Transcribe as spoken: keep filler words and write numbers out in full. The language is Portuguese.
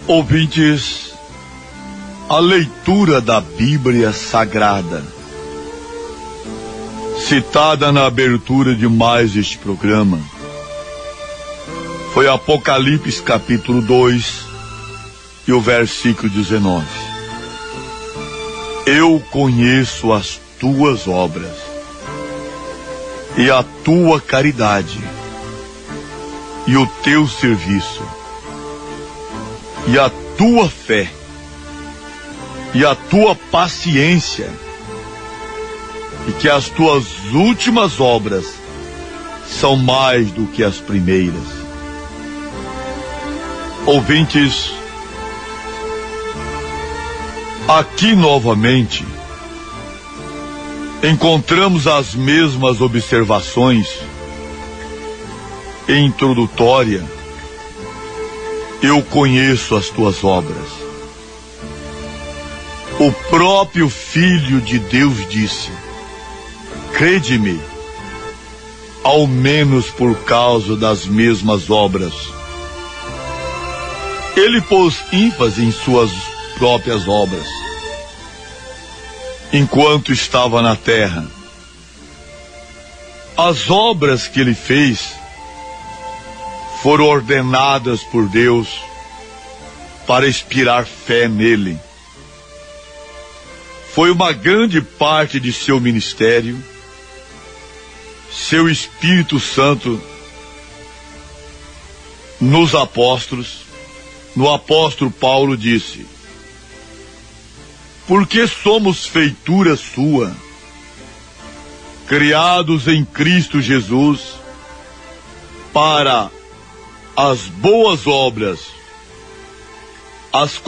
Ouvintes, a leitura da Bíblia Sagrada, citada na abertura de mais este programa, foi Apocalipse capítulo dois e o versículo dezenove. Eu conheço as tuas obras e a tua caridade e o teu serviço e a tua fé e a tua paciência, e que as tuas últimas obras são mais do que as primeiras. Ouvintes, aqui novamente encontramos as mesmas observações introdutória. Eu conheço as tuas obras. O próprio Filho de Deus disse: crede-me, ao menos por causa das mesmas obras. Ele pôs ênfase em suas próprias obras enquanto estava na terra. As obras que ele fez foram ordenadas por Deus para inspirar fé nele. Foi uma grande parte de seu ministério. Seu Espírito Santo nos apóstolos, no apóstolo Paulo disse: porque somos feitura sua, criados em Cristo Jesus para as boas obras, as